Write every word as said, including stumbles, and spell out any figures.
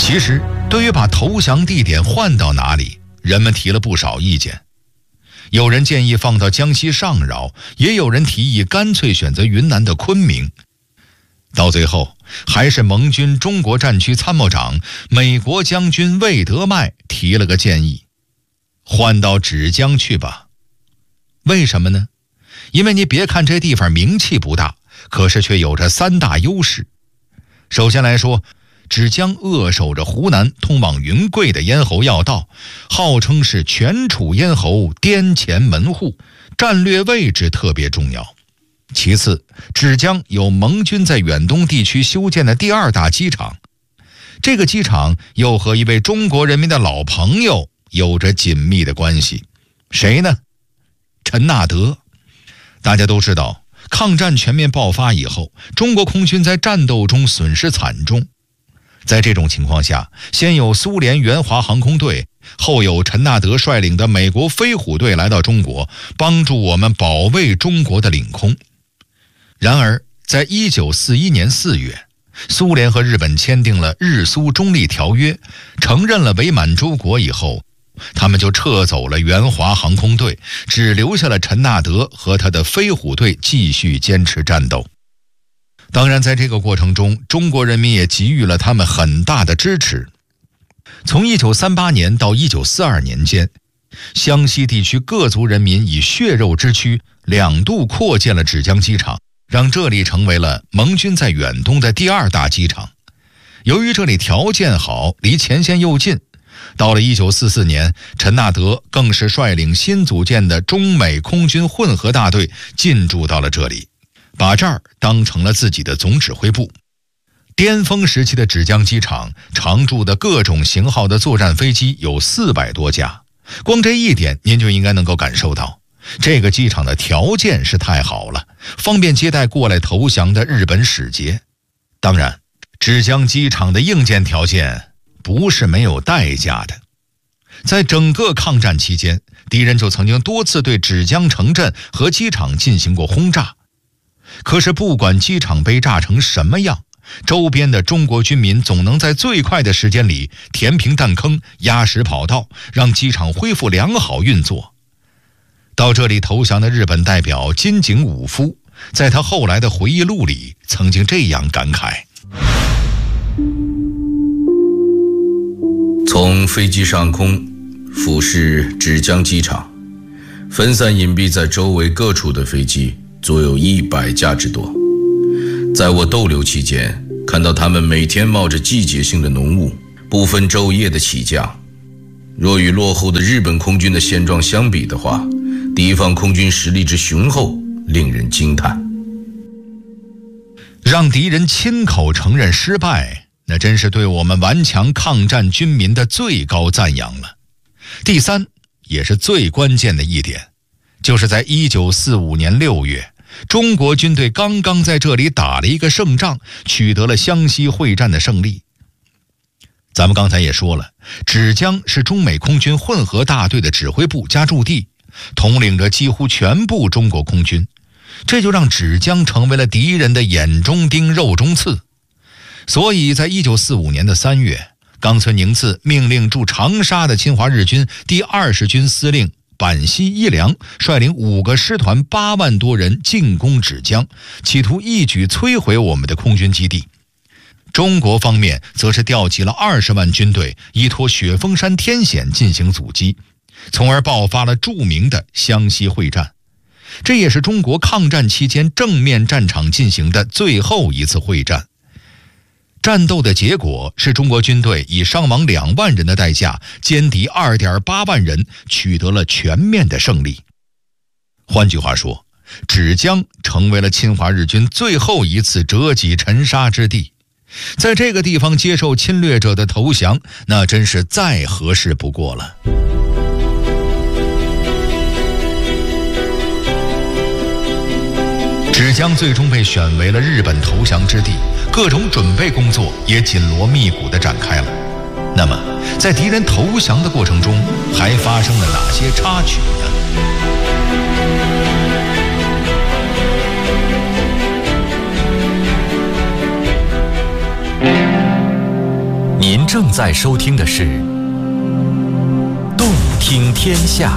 其实，对于把投降地点换到哪里，人们提了不少意见。有人建议放到江西上饶，也有人提议干脆选择云南的昆明。到最后，还是盟军中国战区参谋长美国将军魏德迈提了个建议，换到芷江去吧。为什么呢？因为你别看这地方名气不大，可是却有着三大优势。首先来说，芷江扼守着湖南通往云贵的咽喉要道，号称是全楚咽喉滇黔门户，战略位置特别重要。其次，芷江有盟军在远东地区修建的第二大机场，这个机场又和一位中国人民的老朋友有着紧密的关系。谁呢？陈纳德。大家都知道，抗战全面爆发以后，中国空军在战斗中损失惨重。在这种情况下，先有苏联援华航空队，后有陈纳德率领的美国飞虎队来到中国，帮助我们保卫中国的领空。然而，在一九四一年四月，苏联和日本签订了日苏中立条约，承认了伪满洲国以后，他们就撤走了援华航空队，只留下了陈纳德和他的飞虎队继续坚持战斗。当然，在这个过程中，中国人民也给予了他们很大的支持。从一九三八年到一九四二年间，湘西地区各族人民以血肉之躯两度扩建了芷江机场，让这里成为了盟军在远东的第二大机场。由于这里条件好，离前线又近，到了一九四四年，陈纳德更是率领新组建的中美空军混合大队进驻到了这里，把这儿当成了自己的总指挥部。巅峰时期的芷江机场常驻的各种型号的作战飞机有四百多架，光这一点您就应该能够感受到，这个机场的条件是太好了，方便接待过来投降的日本使节。当然，芷江机场的硬件条件不是没有代价的。在整个抗战期间，敌人就曾经多次对芷江城镇和机场进行过轰炸。可是不管机场被炸成什么样，周边的中国军民总能在最快的时间里填平弹坑，压实跑道，让机场恢复良好运作。到这里投降的日本代表金井武夫，在他后来的回忆录里曾经这样感慨： 从飞机上空俯视芷江机场，分散隐蔽在周围各处的飞机足有一百架之多。在我逗留期间，看到他们每天冒着季节性的浓雾，不分昼夜的起降。若与落后的日本空军的现状相比的话，敌方空军实力之雄厚，令人惊叹。 让敌人亲口承认失败，那真是对我们顽强抗战军民的最高赞扬了。第三，也是最关键的一点，就是在一九四五年六月，中国军队刚刚在这里打了一个胜仗，取得了湘西会战的胜利。咱们刚才也说了，芷江是中美空军混合大队的指挥部加驻地，统领着几乎全部中国空军，这就让芷江成为了敌人的眼中钉、肉中刺。所以在一九四五年的三月，冈村宁次命令驻长沙的侵华日军第二十军司令板西一良率领五个师团八万多人进攻芷江，企图一举摧毁我们的空军基地。中国方面则是调集了二十万军队，依托雪峰山天险进行阻击，从而爆发了著名的湘西会战。这也是中国抗战期间正面战场进行的最后一次会战。战斗的结果是中国军队以伤亡两万人的代价，歼敌 二点八万人，取得了全面的胜利。换句话说，芷江成为了侵华日军最后一次折戟沉沙之地。在这个地方接受侵略者的投降，那真是再合适不过了。芷江最终被选为了日本投降之地，各种准备工作也紧锣密鼓地展开了。那么，在敌人投降的过程中，还发生了哪些插曲呢？ 您正在收听的是《动听天下》。